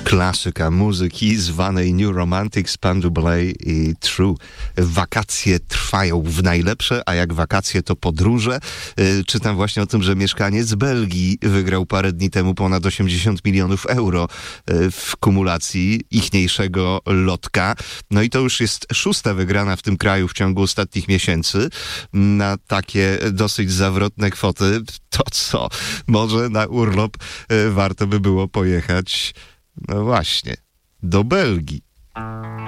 klasyka muzyki zwanej New Romantics, Pan Doublé i True. Wakacje trwają w najlepsze, a jak wakacje to podróże. Czytam właśnie o tym, że mieszkaniec z Belgii wygrał parę dni temu ponad 80 milionów euro w kumulacji ichniejszego lotka. No i to już jest 6. wygrana w tym kraju w ciągu ostatnich miesięcy. Na takie dosyć zawrotne kwoty, to co? Może na urlop warto by było pojechać, no właśnie, do Belgii.